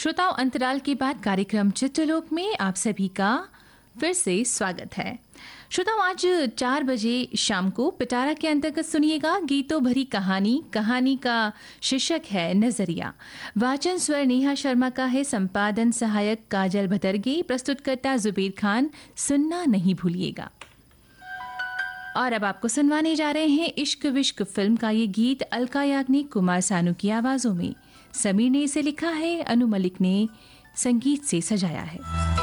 श्रोताओं, अंतराल के बाद कार्यक्रम चित्रलोक में आप सभी का फिर से स्वागत है। श्रोताओं, आज 4 बजे शाम को पिटारा के अंतर्गत सुनिएगा गीतों भरी कहानी। कहानी का शीर्षक है नजरिया। वाचन स्वर नेहा शर्मा का है, संपादन सहायक काजल भतरगे, प्रस्तुतकर्ता जुबेर खान। सुनना नहीं भूलिएगा। और अब आपको सुनवाने जा रहे हैं इश्क विश्क फिल्म का ये गीत अलका याग्निक, कुमार सानू की आवाजों में। समीर ने इसे लिखा है, अनु मलिक ने संगीत से सजाया है।